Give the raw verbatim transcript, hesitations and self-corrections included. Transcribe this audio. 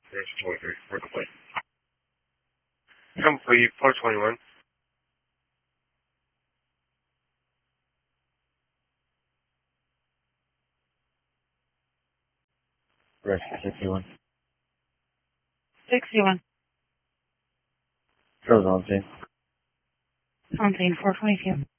There's twenty-three. We're complete. Complete. four twenty-one. Rescue sixty-one. sixty-one. Goes on scene. On scene four twenty-two.